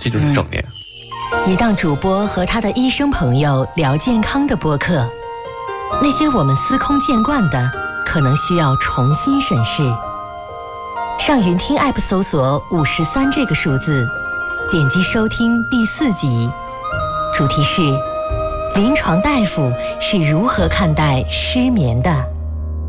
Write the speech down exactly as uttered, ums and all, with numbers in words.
这就是正念。 一档主播和他的医生朋友聊健康的播客，那些我们司空见惯的，可能需要重新审视。上云听 App 搜索五十三这个数字，点击收听第四集，主题是临床大夫是如何看待失眠的。